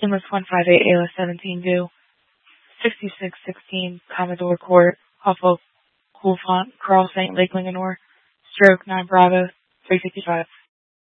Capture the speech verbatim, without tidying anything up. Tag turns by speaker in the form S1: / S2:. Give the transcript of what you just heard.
S1: Inless one five eight, A L S seventeen due. sixty-six sixteen, Commodore Court, off of Cool Font, Carl Saint Lake Linganore. Stroke nine Bravo, three fifty-five.